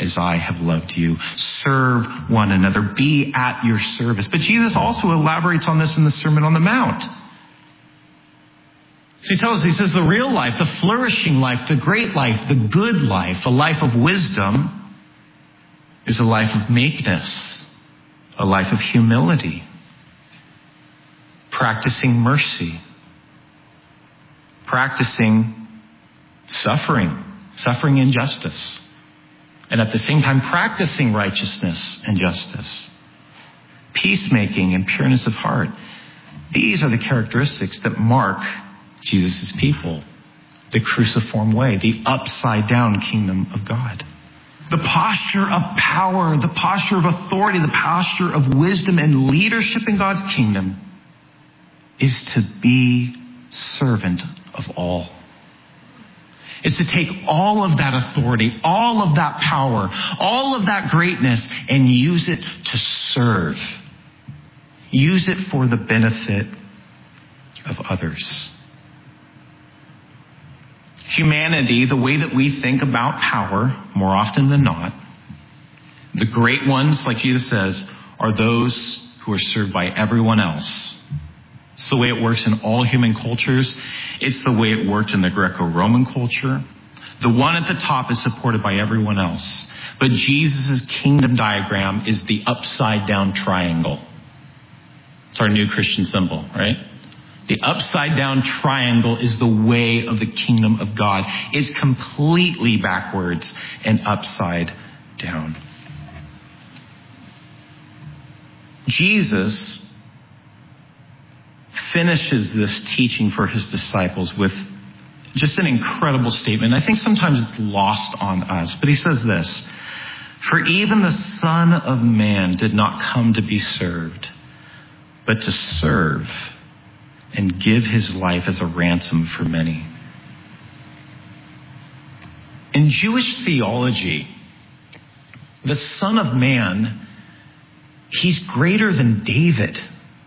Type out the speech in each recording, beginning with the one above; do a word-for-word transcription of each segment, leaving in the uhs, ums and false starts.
as I have loved you. Serve one another. Be at your service. But Jesus also elaborates on this in the Sermon on the Mount. So he tells us, he says, the real life, the flourishing life, the great life, the good life, a life of wisdom is a life of meekness, a life of humility, practicing mercy, practicing suffering, suffering injustice, and at the same time practicing righteousness and justice, peacemaking and pureness of heart. These are the characteristics that mark Jesus' people, the cruciform way, the upside down kingdom of God. The posture of power, the posture of authority, the posture of wisdom and leadership in God's kingdom is to be servant of all. It's to take all of that authority, all of that power, all of that greatness, and use it to serve. Use it for the benefit of others. Humanity, the way that we think about power, more often than not, the great ones, like Jesus says, are those who are served by everyone else. It's the way it works in all human cultures. It's the way it worked in the Greco-Roman culture. The one at the top is supported by everyone else. But Jesus' kingdom diagram is the upside down triangle. It's our new Christian symbol, right? The upside down triangle is the way of the kingdom of God. It's completely backwards and upside down. Jesus finishes this teaching for his disciples with just an incredible statement. I think sometimes it's lost on us, but he says this: "For even the Son of Man did not come to be served, but to serve and give his life as a ransom for many." In Jewish theology, the Son of Man, he's greater than David.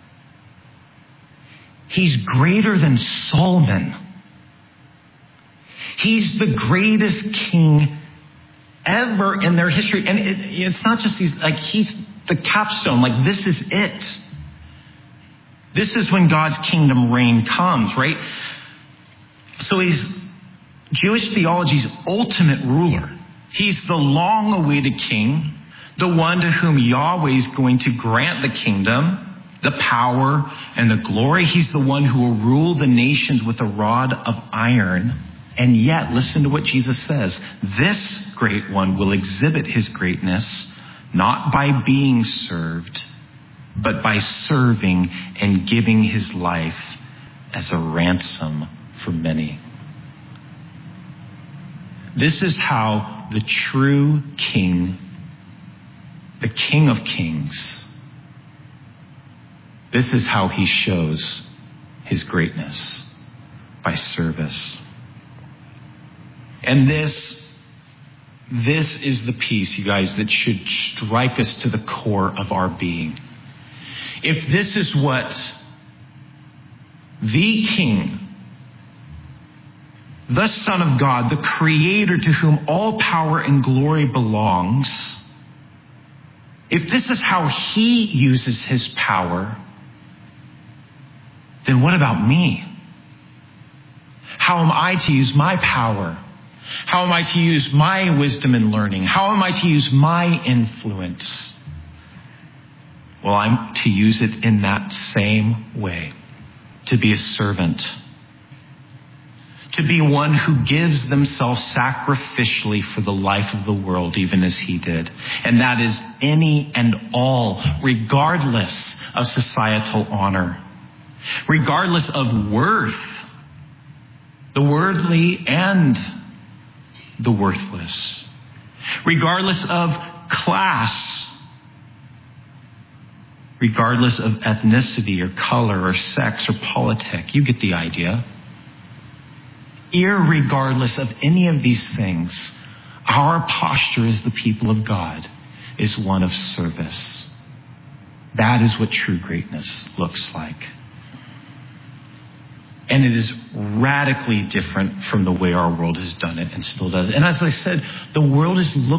He's greater than Solomon. He's the greatest king ever in their history. And it, it's not just these, like, he's the capstone. Like, this is it. This is when God's kingdom reign comes, right? So he's Jewish theology's ultimate ruler. He's the long-awaited king, the one to whom Yahweh is going to grant the kingdom, the power and the glory. He's the one who will rule the nations with a rod of iron. And yet, listen to what Jesus says. This great one will exhibit his greatness not by being served, but by serving and giving his life as a ransom for many. This is how the true king, the King of Kings, this is how he shows his greatness, by service. And this, this is the piece, you guys, that should strike us to the core of our being. If this is what the King, the Son of God, the Creator to whom all power and glory belongs, if this is how he uses his power, then what about me? How am I to use my power? How am I to use my wisdom and learning? How am I to use my influence? Well, I'm to use it in that same way, to be a servant, to be one who gives themselves sacrificially for the life of the world, even as he did. And that is any and all, regardless of societal honor, regardless of worth, the worldly and the worthless, regardless of class, regardless of ethnicity or color or sex or politic. You get the idea. Irregardless of any of these things, our posture as the people of God is one of service. That is what true greatness looks like. And it is radically different from the way our world has done it and still does it. And as I said, the world is looking